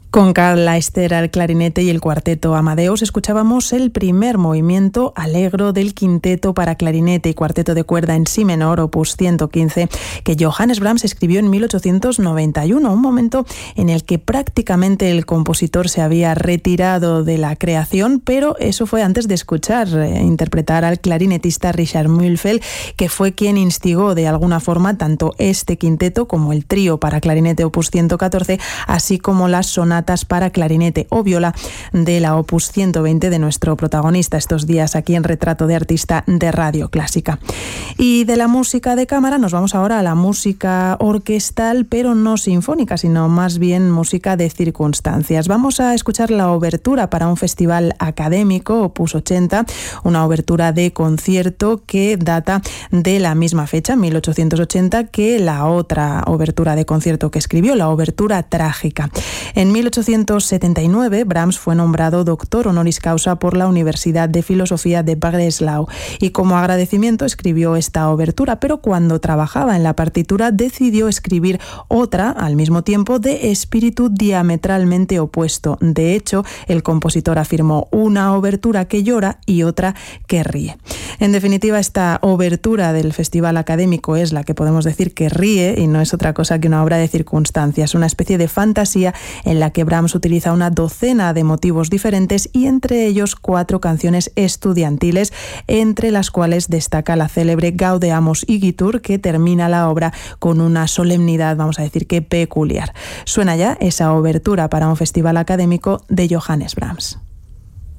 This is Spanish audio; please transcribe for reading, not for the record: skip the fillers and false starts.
Con Carl Leister al clarinete y el cuarteto Amadeus escuchábamos el primer movimiento Allegro del quinteto para clarinete y cuarteto de cuerda en si menor, opus 115, que Johannes Brahms escribió en 1891, un momento en el que prácticamente el compositor se había retirado de la creación, pero eso fue antes de escuchar interpretar al clarinetista Richard Mühlfeld, que fue quien instigó de alguna forma tanto este quinteto como el trío para clarinete opus 114, así como las sonatas para clarinete o viola de la opus 120 de nuestro protagonista estos días aquí en Retrato de Artista de Radio Clásica. Y de la música de cámara nos vamos ahora a la música orquestal, pero no sinfónica, sino más bien música de circunstancias. Vamos a escuchar la obertura para un festival académico, opus 80, una obertura de concierto que data de la misma fecha, 1880, que la otra obertura de concierto que escribió, la obertura trágica. En 1879, Brahms fue nombrado doctor honoris causa por la Universidad de Filosofía de Breslau y como agradecimiento escribió esta obertura, pero cuando trabajaba en la partitura decidió escribir otra al mismo tiempo de espíritu diametralmente opuesto. De hecho, el compositor afirmó una obertura que llora y otra que ríe. En definitiva, esta obertura del Festival Académico es la que podemos decir que ríe y no es otra cosa que una obra de circunstancias, una especie de fantasía en la que Brahms utiliza una docena de motivos diferentes y entre ellos 4 canciones estudiantiles, entre las cuales destaca la célebre Gaudeamus Igitur, que termina la obra con una solemnidad, vamos a decir que peculiar. Suena ya esa obertura para un festival académico de Johannes Brahms.